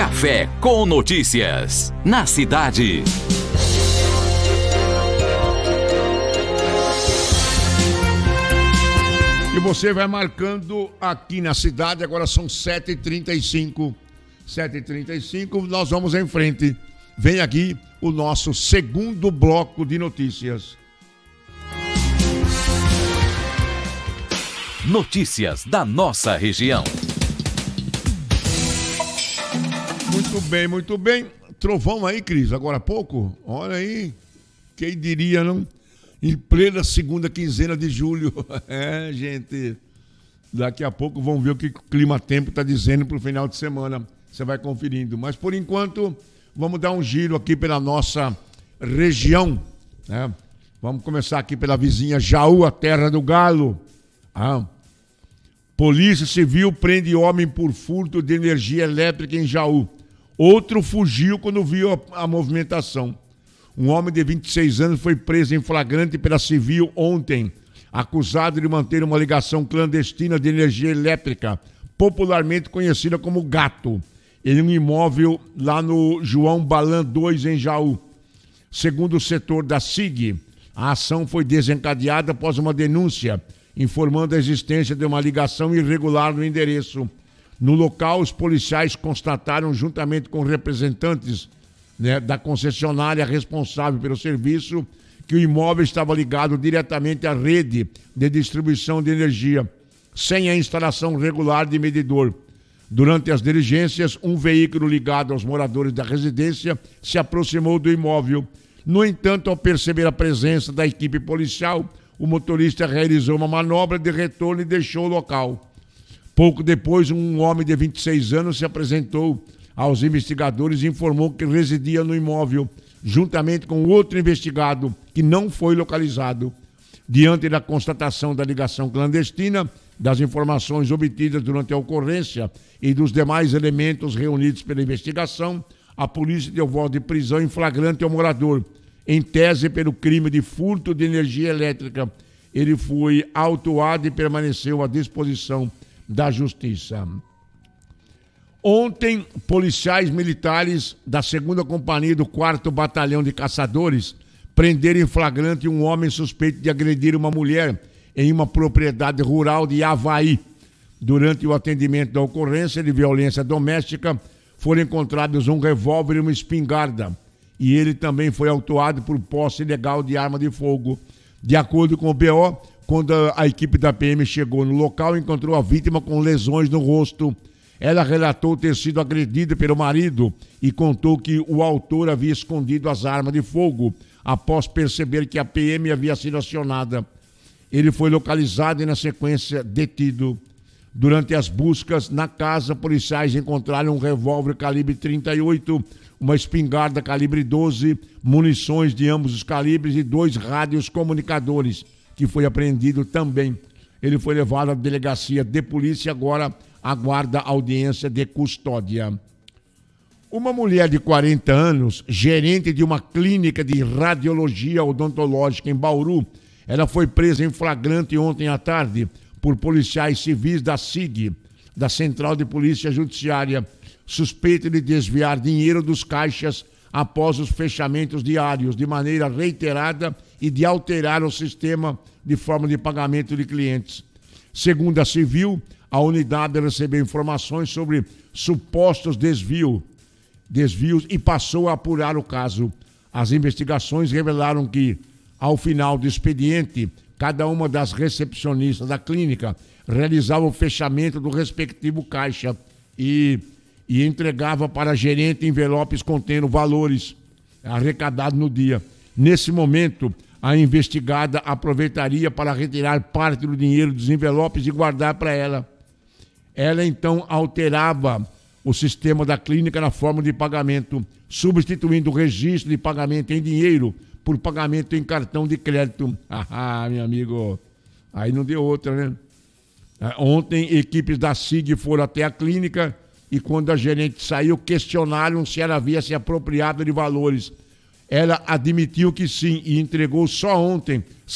Café com Notícias, na cidade. E você vai marcando aqui na cidade, agora são 7h35. 7h35, nós vamos em frente. Vem aqui o nosso segundo bloco de notícias. Notícias da nossa região. Muito bem. Trovão aí, Cris, agora há pouco. Olha aí, quem diria, não? Em plena segunda quinzena de julho. É, gente, daqui a pouco vamos ver o que o clima-tempo está dizendo para o final de semana. Você vai conferindo. Mas, por enquanto, vamos dar um giro aqui pela nossa região, né? Vamos começar aqui pela vizinha Jaú, a terra do galo. Polícia Civil prende homem por furto de energia elétrica em Jaú. Outro fugiu quando viu a movimentação. Um homem de 26 anos foi preso em flagrante pela Civil ontem, acusado de manter uma ligação clandestina de energia elétrica, popularmente conhecida como gato, em um imóvel lá no João Balan 2, em Jaú. Segundo o setor da SIG, a ação foi desencadeada após uma denúncia informando a existência de uma ligação irregular no endereço. No local, os policiais constataram, juntamente com representantes, né, da concessionária responsável pelo serviço, que o imóvel estava ligado diretamente à rede de distribuição de energia, sem a instalação regular de medidor. Durante as diligências, um veículo ligado aos moradores da residência se aproximou do imóvel. No entanto, ao perceber a presença da equipe policial, o motorista realizou uma manobra de retorno e deixou o local. Pouco depois, um homem de 26 anos se apresentou aos investigadores e informou que residia no imóvel, juntamente com outro investigado, que não foi localizado. Diante da constatação da ligação clandestina, das informações obtidas durante a ocorrência e dos demais elementos reunidos pela investigação, a polícia deu voz de prisão em flagrante ao morador, em tese pelo crime de furto de energia elétrica. Ele foi autuado e permaneceu à disposição da Justiça. Ontem, policiais militares da 2ª Companhia do 4º Batalhão de Caçadores prenderam em flagrante um homem suspeito de agredir uma mulher em uma propriedade rural de Avaí. Durante o atendimento da ocorrência de violência doméstica, foram encontrados um revólver e uma espingarda, e ele também foi autuado por posse ilegal de arma de fogo. De acordo com o BO, quando a equipe da PM chegou no local, encontrou a vítima com lesões no rosto. Ela relatou ter sido agredida pelo marido e contou que o autor havia escondido as armas de fogo após perceber que a PM havia sido acionada. Ele foi localizado e, na sequência, detido. Durante as buscas na casa, policiais encontraram um revólver calibre 38, uma espingarda calibre 12, munições de ambos os calibres e 2 rádios comunicadores, que foi apreendido também. Ele foi levado à delegacia de polícia e agora aguarda audiência de custódia. Uma mulher de 40 anos, gerente de uma clínica de radiologia odontológica em Bauru, ela foi presa em flagrante ontem à tarde por policiais civis da SIG, da Central de Polícia Judiciária, suspeita de desviar dinheiro dos caixas após os fechamentos diários, de maneira reiterada e de alterar o sistema de forma de pagamento de clientes. Segundo a Civil, a unidade recebeu informações sobre supostos desvios e passou a apurar o caso. As investigações revelaram que, ao final do expediente, cada uma das recepcionistas da clínica realizava o fechamento do respectivo caixa e entregava para a gerente envelopes contendo valores arrecadados no dia. Nesse momento, a investigada aproveitaria para retirar parte do dinheiro dos envelopes e guardar para ela. Ela, então, alterava o sistema da clínica na forma de pagamento, substituindo o registro de pagamento em dinheiro por pagamento em cartão de crédito. Ah, meu amigo, aí não deu outra, né? Ontem, equipes da SIG foram até a clínica e, quando a gerente saiu, questionaram se ela havia se apropriado de valores. Ela admitiu que sim e entregou só ontem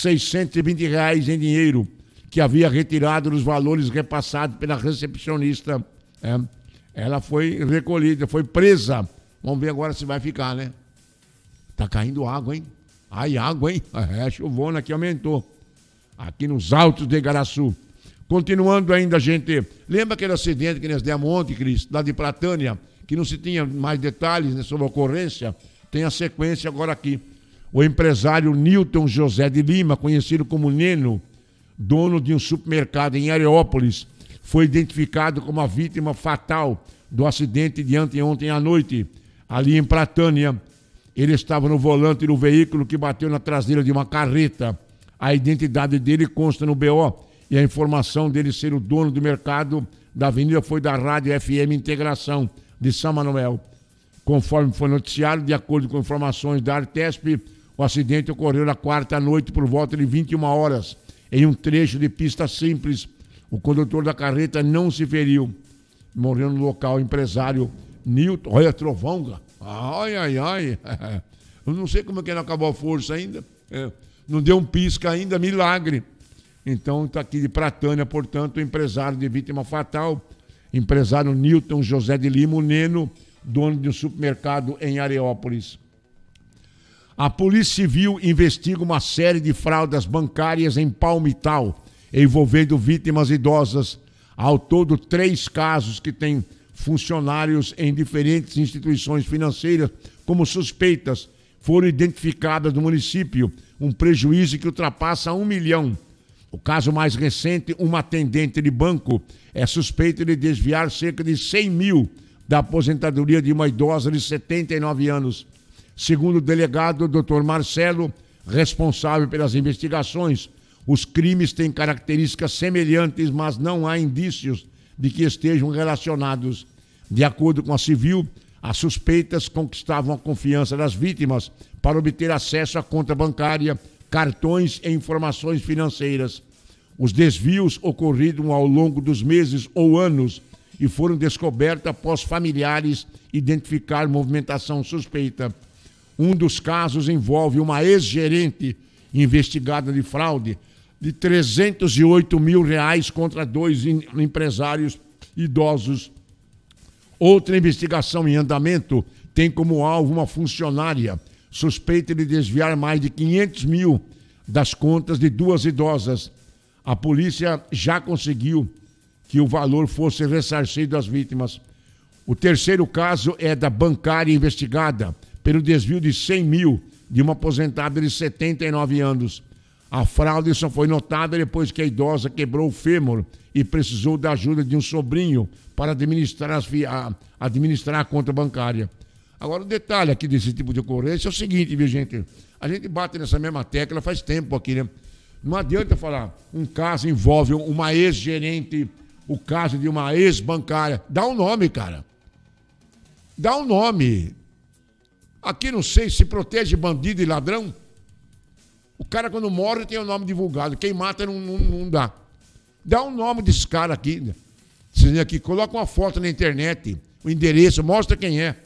R$620 em dinheiro que havia retirado dos valores repassados pela recepcionista. Ela foi recolhida, foi presa. Vamos ver agora se vai ficar, né? Tá caindo água, hein? Ai, água, hein? A chuvona aqui aumentou. Aqui nos altos de Igaraçu. Continuando ainda, gente. Lembra aquele acidente que nós demos ontem, Cris, lá de Pratânia, que não se tinha mais detalhes, né, sobre a ocorrência? Tem a sequência agora aqui. O empresário Newton José de Lima, conhecido como Neno, dono de um supermercado em Areópolis, foi identificado como a vítima fatal do acidente de anteontem à noite, ali em Pratânia. Ele estava no volante do veículo que bateu na traseira de uma carreta. A identidade dele consta no BO e a informação dele ser o dono do mercado da avenida foi da Rádio FM Integração de São Manuel. Conforme foi noticiado, de acordo com informações da Artesp, o acidente ocorreu na quarta noite por volta de 21 horas, em um trecho de pista simples. O condutor da carreta não se feriu. Morreu no local o empresário Newton. Olha, trovão, ai, ai, ai. Eu não sei como é que não acabou a força ainda. Não deu um pisca ainda, milagre. Então está aqui de Pratânia, portanto, o empresário de vítima fatal, empresário Newton José de Lima, o Neno, dono de um supermercado em Areópolis. A Polícia Civil investiga uma série de fraudes bancárias em Palmital, envolvendo vítimas idosas. Ao todo, 3 casos que têm funcionários em diferentes instituições financeiras como suspeitas foram identificadas no município, um prejuízo que ultrapassa 1 milhão. O caso mais recente, uma atendente de banco é suspeita de desviar cerca de 100 mil da aposentadoria de uma idosa de 79 anos. Segundo o delegado Dr. Marcelo, responsável pelas investigações, os crimes têm características semelhantes, mas não há indícios de que estejam relacionados. De acordo com a civil, as suspeitas conquistavam a confiança das vítimas para obter acesso à conta bancária, cartões e informações financeiras. Os desvios ocorriam ao longo dos meses ou anos e foram descobertos após familiares identificar movimentação suspeita. Um dos casos envolve uma ex-gerente investigada de fraude de R$308 mil contra 2 empresários idosos. Outra investigação em andamento tem como alvo uma funcionária suspeita de desviar mais de 500 mil das contas de 2 idosas. A polícia já conseguiu que o valor fosse ressarcido às vítimas. O terceiro caso é da bancária investigada pelo desvio de 100 mil de uma aposentada de 79 anos. A fraude só foi notada depois que a idosa quebrou o fêmur e precisou da ajuda de um sobrinho para administrar a conta bancária. Agora, o detalhe aqui desse tipo de ocorrência é o seguinte, viu, gente? A gente bate nessa mesma tecla faz tempo aqui, né? Não adianta falar, um caso envolve uma ex-gerente, o caso de uma ex-bancária. Dá um nome, cara. Dá um nome. Aqui, não sei, se protege bandido e ladrão. O cara, quando morre, tem o nome divulgado. Quem mata, não dá. Dá um nome desses caras aqui. Vocês aqui, coloca uma foto na internet, o endereço, mostra quem é.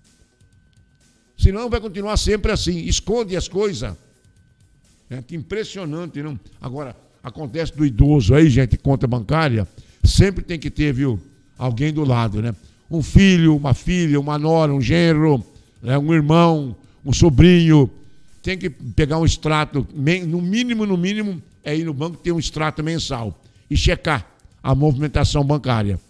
Senão vai continuar sempre assim. Esconde as coisas. Que impressionante, não? Agora, acontece do idoso aí, gente, conta bancária, sempre tem que ter, viu, alguém do lado, né? Um filho, uma filha, uma nora, um genro, né? Um irmão, um sobrinho. Tem que pegar um extrato, no mínimo, é ir no banco ter um extrato mensal e checar a movimentação bancária.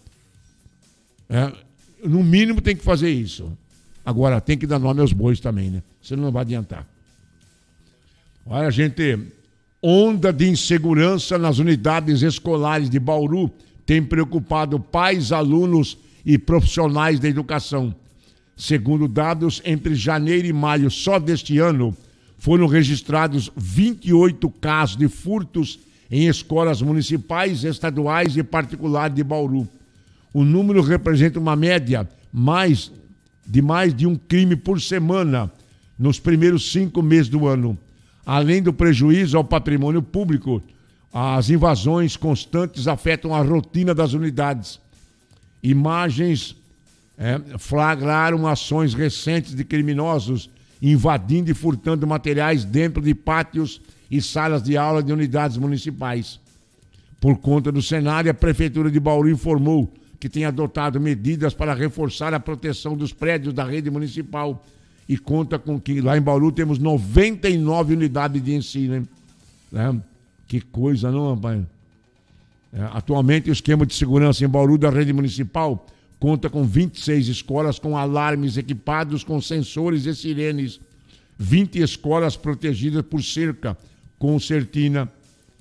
No mínimo tem que fazer isso. Agora, tem que dar nome aos bois também, né? Senão não vai adiantar. Olha, gente, onda de insegurança nas unidades escolares de Bauru tem preocupado pais, alunos e profissionais da educação. Segundo dados, entre janeiro e maio só deste ano, foram registrados 28 casos de furtos em escolas municipais, estaduais e particulares de Bauru. O número representa uma média de mais de um crime por semana nos primeiros 5 meses do ano. Além do prejuízo ao patrimônio público, as invasões constantes afetam a rotina das unidades. Imagens flagraram ações recentes de criminosos invadindo e furtando materiais dentro de pátios e salas de aula de unidades municipais. Por conta do cenário, a Prefeitura de Bauru informou que tem adotado medidas para reforçar a proteção dos prédios da rede municipal e conta com que lá em Bauru temos 99 unidades de ensino, hein? Que coisa, não, rapaz? Atualmente o esquema de segurança em Bauru da rede municipal conta com 26 escolas com alarmes equipados com sensores e sirenes, 20 escolas protegidas por cerca com certina,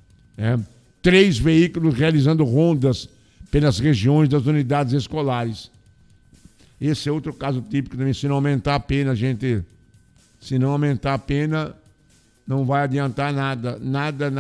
3 veículos realizando rondas pelas regiões das unidades escolares. Esse é outro caso típico também. Se não aumentar a pena, gente, se não aumentar a pena, não vai adiantar nada. Nada.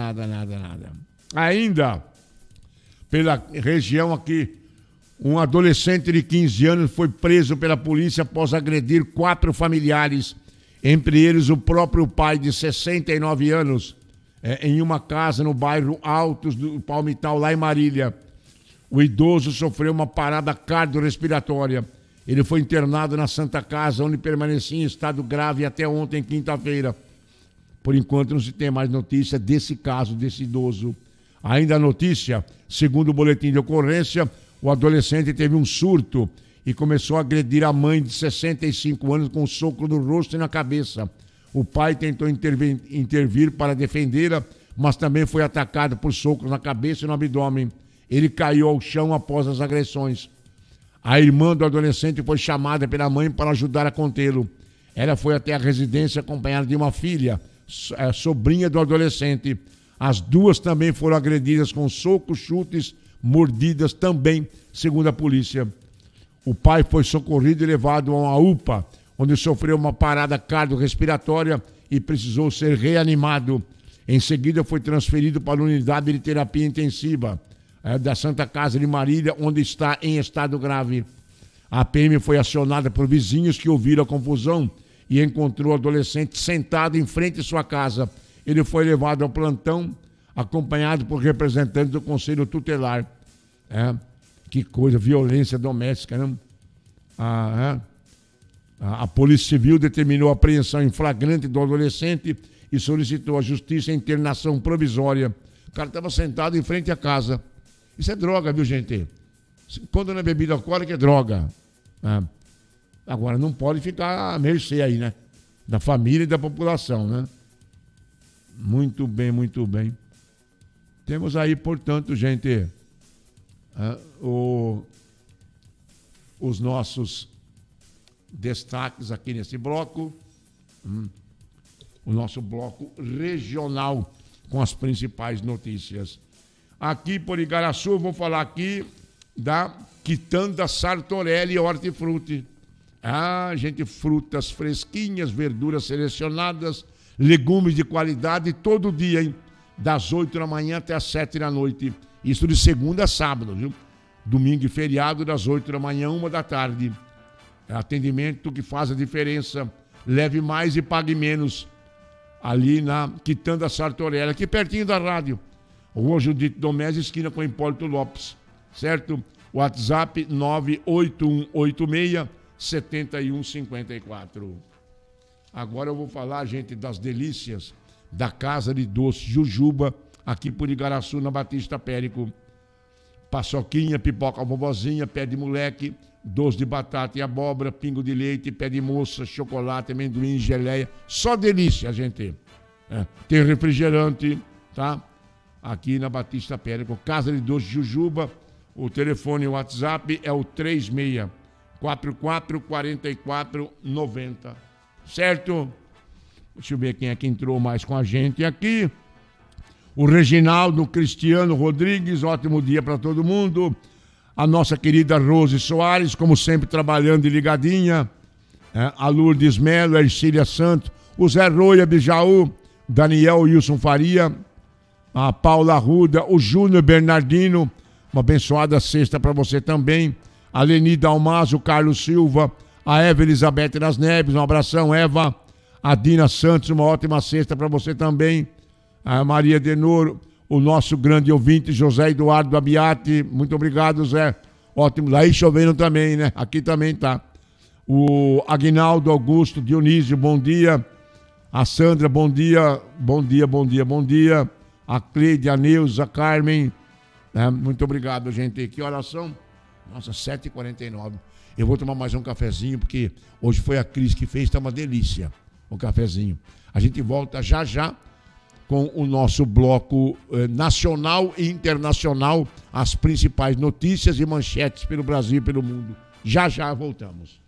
Ainda, pela região aqui, um adolescente de 15 anos foi preso pela polícia após agredir 4 familiares, entre eles o próprio pai de 69 anos, em uma casa no bairro Altos do Palmital, lá em Marília. O idoso sofreu uma parada cardiorrespiratória. Ele foi internado na Santa Casa, onde permanecia em estado grave até ontem, quinta-feira. Por enquanto não se tem mais notícia desse caso, desse idoso. Ainda a notícia, segundo o boletim de ocorrência, o adolescente teve um surto e começou a agredir a mãe de 65 anos com um soco no rosto e na cabeça. O pai tentou intervir para defendê-la, mas também foi atacado por socos na cabeça e no abdômen. Ele caiu ao chão após as agressões. A irmã do adolescente foi chamada pela mãe para ajudar a contê-lo. Ela foi até a residência acompanhada de uma filha, sobrinha do adolescente. As duas também foram agredidas com socos, chutes, mordidas também, segundo a polícia. O pai foi socorrido e levado a uma UPA, onde sofreu uma parada cardiorrespiratória e precisou ser reanimado. Em seguida foi transferido para a unidade de terapia intensiva da Santa Casa de Marília, onde está em estado grave. A PM foi acionada por vizinhos que ouviram a confusão e encontrou o adolescente sentado em frente à sua casa. Ele foi levado ao plantão, acompanhado por representantes do Conselho Tutelar. Que coisa, violência doméstica, né? A Polícia Civil determinou a apreensão em flagrante do adolescente e solicitou à Justiça a internação provisória. O cara estava sentado em frente à casa. Isso é droga, viu, gente? Quando não é bebida alcoólica, é droga. Agora, não pode ficar à mercê aí, né? Da família e da população, né? Muito bem, muito bem. Temos aí, portanto, gente, os nossos destaques aqui nesse bloco. O nosso bloco regional com as principais notícias. Aqui por Igaraçu, vou falar aqui da Quitanda Sartorelli Hortifruti. Gente, frutas fresquinhas, verduras selecionadas, legumes de qualidade todo dia, hein? Das 8 da manhã até as 7 da noite. Isso de segunda a sábado, viu? Domingo e feriado, das 8 da manhã, 1 da tarde. É atendimento que faz a diferença. Leve mais e pague menos. Ali na Quitanda Sartorelli, aqui pertinho da rádio. Rua Judite Domés, esquina com Hipólito Lopes. Certo? WhatsApp 98186-7154. Agora eu vou falar, gente, das delícias da Casa de Doce Jujuba, aqui por Igaraçu, na Batista Périco. Paçoquinha, pipoca vovozinha, pé de moleque, doce de batata e abóbora, pingo de leite, pé de moça, chocolate, amendoim, geleia. Só delícia, gente. Tem refrigerante, tá? Aqui na Batista Périco. Casa de Doce Jujuba. O telefone e o WhatsApp é o 3644-4490. Certo? Deixa eu ver quem é que entrou mais com a gente aqui. O Reginaldo Cristiano Rodrigues, ótimo dia para todo mundo. A nossa querida Rose Soares, como sempre, trabalhando e ligadinha. A Lourdes Melo, a Ercília Santos, o Zé Roia Bijaú, Daniel Wilson Faria, a Paula Arruda, o Júnior Bernardino, uma abençoada sexta para você também. A Leni Dalmaso, o Carlos Silva, a Eva Elizabeth das Neves, um abração, Eva. A Dina Santos, uma ótima sexta para você também. A Maria Denoro, o nosso grande ouvinte, José Eduardo Abiati, muito obrigado, Zé. Ótimo, lá aí chovendo também, né? Aqui também tá. O Aguinaldo Augusto Dionísio, bom dia. A Sandra, bom dia. Bom dia, bom dia, bom dia. A Cleide, a Neuza, a Carmen. Muito obrigado, gente. Que horas são? Nossa, 7h49. Eu vou tomar mais um cafezinho, porque hoje foi a Cris que fez, tá uma delícia o cafezinho. A gente volta já já com o nosso bloco nacional e internacional, as principais notícias e manchetes pelo Brasil e pelo mundo. Já já voltamos.